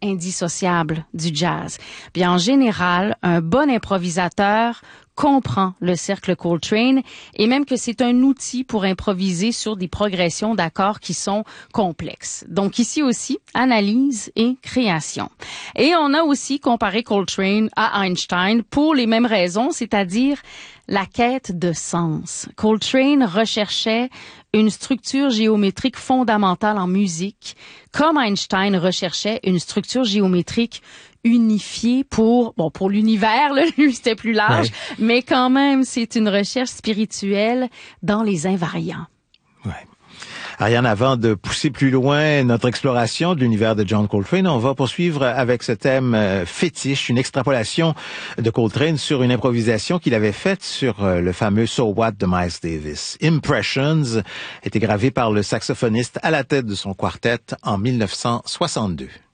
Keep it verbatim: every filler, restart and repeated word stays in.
indissociable du jazz. Bien, en général, un bon improvisateur comprend le cercle Coltrane et même que c'est un outil pour improviser sur des progressions d'accords qui sont complexes. Donc ici aussi, analyse et création. Et on a aussi comparé Coltrane à Einstein pour les mêmes raisons, c'est-à-dire la quête de sens. Coltrane recherchait une structure géométrique fondamentale en musique, comme Einstein recherchait une structure géométrique unifiée pour, bon, pour l'univers, là, lui, c'était plus large, ouais. Mais quand même, c'est une recherche spirituelle dans les invariants. Ouais. Ariane, avant de pousser plus loin notre exploration de l'univers de John Coltrane, on va poursuivre avec ce thème euh, fétiche, une extrapolation de Coltrane sur une improvisation qu'il avait faite sur euh, le fameux So What de Miles Davis. Impressions était gravé par le saxophoniste à la tête de son quartet en mille neuf cent soixante-deux.